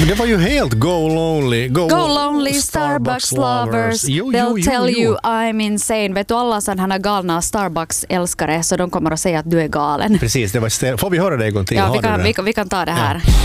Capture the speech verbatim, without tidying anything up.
Det var ju helt Go Lonely. Go, go Lonely Starbucks lovers. Jo, They'll jo, jo, tell jo. you I'm insane. Vet du, alla sådana här galna Starbucks-älskare, så de kommer att säga att du är galen. Precis, det var stä- får vi höra det en gång till? Ja, Har vi du kan, det? vi, kan, vi kan ta det här. Ja.